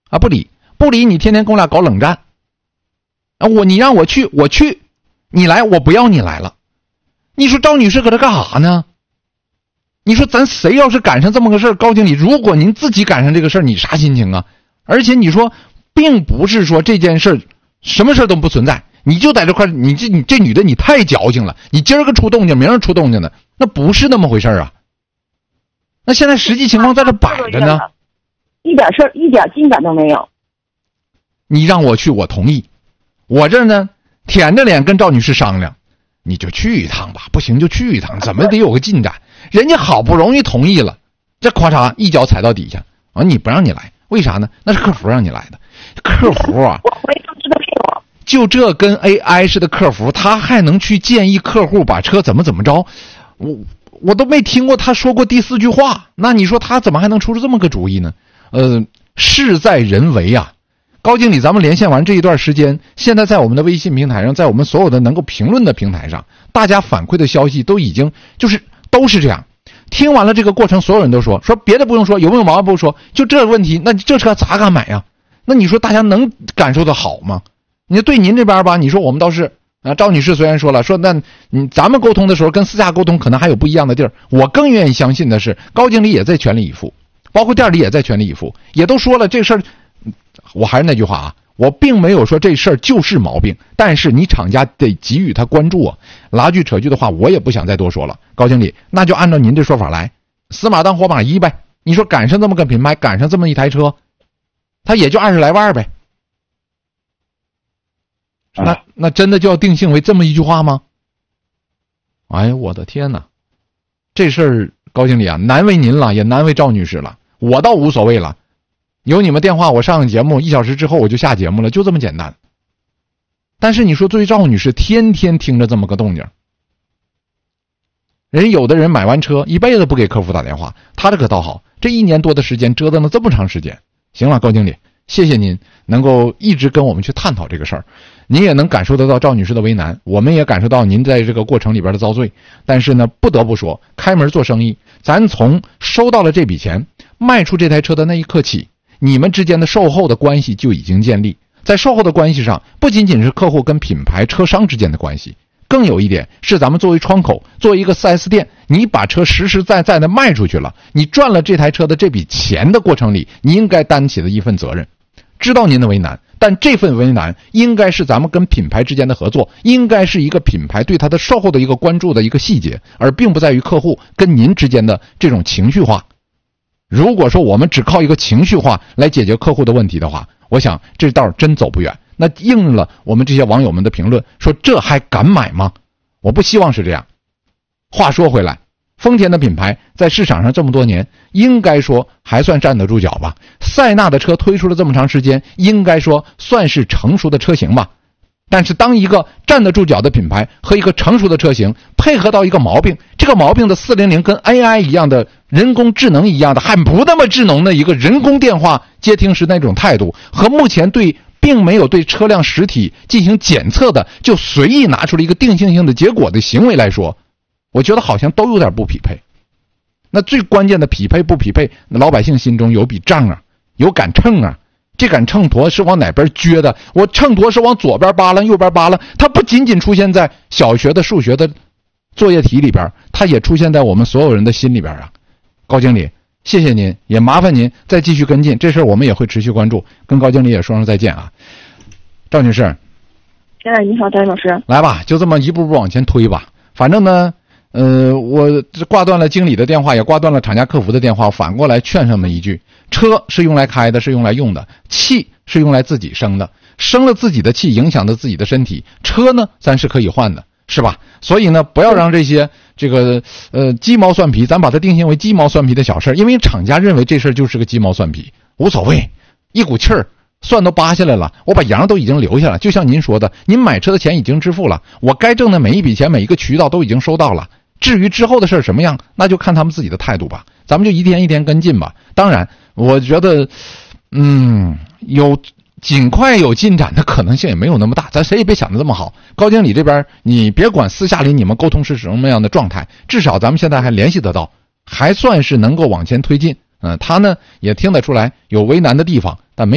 啊，不理，你天天跟我俩搞冷战。啊，你让我去，我去，你来，我不要你来了。你说赵女士搁这干啥呢？你说咱谁要是赶上这么个事儿，高经理，如果您自己赶上这个事儿，你啥心情啊？而且你说，并不是说这件事儿什么事儿都不存在，你就在这块，你这女的你太矫情了，你今儿个出动静，明儿出动静的，那不是那么回事儿啊。那现在实际情况在这摆着呢， 一点事儿，一点进展都没有。 你让我去，我同意。我这呢，舔着脸跟赵女士商量，你就去一趟吧，不行就去一趟，怎么得有个进展？人家好不容易同意了，这咔嚓一脚踩到底下啊！你不让你来，为啥呢？那是客服让你来的，客服啊， 我回通知的是我。 就这跟 AI 似的客服，他还能去建议客户把车怎么着？我都没听过他说过第4句话，那你说他怎么还能出出这么个主意呢？事在人为啊。高经理，咱们连线完这一段时间，现在在我们的微信平台上，在我们所有的能够评论的平台上，大家反馈的消息都已经都是这样。听完了这个过程，所有人都说别的不用说，有没有毛病不说，就这问题，那这车咋敢买呀？那你说大家能感受的好吗？你对您这边吧，你说我们倒是啊，赵女士虽然说了，说那咱们沟通的时候跟私下沟通可能还有不一样的地儿，我更愿意相信的是高经理也在全力以赴，包括店里也在全力以赴，也都说了这事儿。我还是那句话啊，我并没有说这事儿就是毛病，但是你厂家得给予他关注啊。拉锯扯锯的话，我也不想再多说了。高经理，那就按照您这说法来，死马当活马医呗。你说赶上这么个品牌，赶上这么一台车，他也就20来万呗。那真的就要定性为这么一句话吗？哎呀，我的天哪！这事儿高经理啊，难为您了，也难为赵女士了。我倒无所谓了。有你们电话，我上节目1小时之后我就下节目了，就这么简单。但是你说对赵女士天天听着这么个动静，有的人买完车一辈子不给客服打电话，他这可倒好，这1年多的时间折腾了这么长时间。行了，高经理，谢谢您能够一直跟我们去探讨这个事儿，您也能感受得到赵女士的为难，我们也感受到您在这个过程里边的遭罪。但是呢，不得不说，开门做生意，咱从收到了这笔钱，卖出这台车的那一刻起，你们之间的售后的关系就已经建立。在售后的关系上，不仅仅是客户跟品牌车商之间的关系，更有一点是咱们作为窗口，作为一个 4S 店，你把车实实在在的卖出去了，你赚了这台车的这笔钱的过程里，你应该担起的一份责任。知道您的为难，但这份为难应该是咱们跟品牌之间的合作，应该是一个品牌对它的售后的一个关注的一个细节，而并不在于客户跟您之间的这种情绪化。如果说我们只靠一个情绪化来解决客户的问题的话，我想这道真走不远。那应了我们这些网友们的评论，说这还敢买吗？我不希望是这样。话说回来，丰田的品牌在市场上这么多年，应该说还算站得住脚吧。塞纳的车推出了这么长时间，应该说算是成熟的车型吧。但是当一个站得住脚的品牌和一个成熟的车型配合到一个毛病，这个毛病的400跟 AI 一样的人工智能一样的还不那么智能的一个人工电话接听时那种态度，和目前并没有对车辆实体进行检测的就随意拿出了一个定性的结果的行为来说，我觉得好像都有点不匹配。那最关键的匹配不匹配，老百姓心中有笔账啊，有杆秤啊。这杆秤砣是往哪边撅的？我秤砣是往左边扒拉右边扒拉，它不仅仅出现在小学的数学的作业题里边，它也出现在我们所有人的心里边啊。高经理，谢谢您，也麻烦您再继续跟进这事儿，我们也会持续关注。跟高经理也说声再见啊。赵女士， 你好，张老师， 来吧，就这么一步步往前推吧。反正呢，我挂断了经理的电话，也挂断了厂家客服的电话，反过来劝上们一句：车是用来开的，是用来用的，气是用来自己生的，生了自己的气，影响到自己的身体，车呢咱是可以换的，是吧？所以呢，不要让这些鸡毛蒜皮，咱把它定性为鸡毛蒜皮的小事，因为厂家认为这事就是个鸡毛蒜皮，无所谓，一股气儿，蒜都扒下来了，我把羊都已经留下了。就像您说的，您买车的钱已经支付了，我该挣的每一笔钱，每一个渠道都已经收到了。至于之后的事什么样，那就看他们自己的态度吧，咱们就一天一天跟进吧。当然我觉得尽快有进展的可能性也没有那么大，咱谁也别想得这么好。高经理这边你别管私下里你们沟通是什么样的状态，至少咱们现在还联系得到，还算是能够往前推进。他呢也听得出来有为难的地方，但没